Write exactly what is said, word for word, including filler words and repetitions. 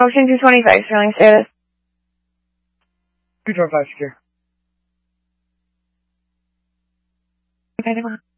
Ocean two twenty-five, Sterling status. two twenty-five secure. Okay,